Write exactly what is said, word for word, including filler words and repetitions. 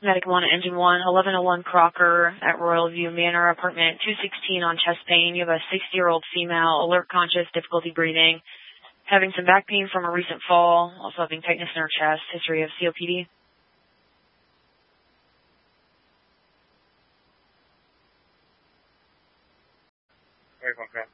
Medic one, Engine one, eleven oh one Crocker at Royal View Manor, apartment two sixteen on chest pain. You have a sixty-year-old female, alert conscious, difficulty breathing, having some back pain from a recent fall, also having tightness in her chest, history of C O P D. Very well,